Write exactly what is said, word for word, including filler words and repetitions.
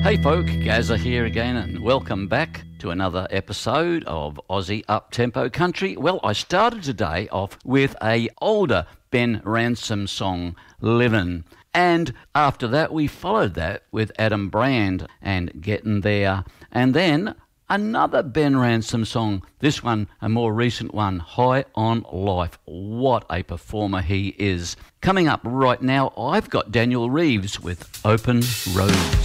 Hey folk, Gazza here again and welcome back to another episode of Aussie Uptempo Country. Well, I started today off with a older Ben Ransom song, Livin'. And after that we followed that with Adam Brand and Getting There. And then another Ben Ransom song, this one a more recent one, High on Life. What a performer he is. Coming up right now, I've got Daniel Reeves with Open Roads.